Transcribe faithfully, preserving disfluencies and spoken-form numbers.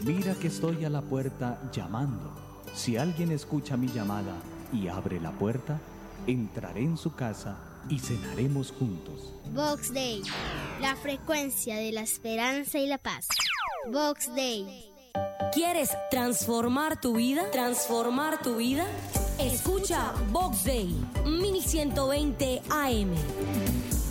Mira que estoy a la puerta llamando. Si alguien escucha mi llamada y abre la puerta, entraré en su casa y cenaremos juntos. Vox Day, la frecuencia de la esperanza y la paz. Vox Day. ¿Quieres transformar tu vida? ¿Transformar tu vida? Escucha Vox Day, mil ciento veinte A M.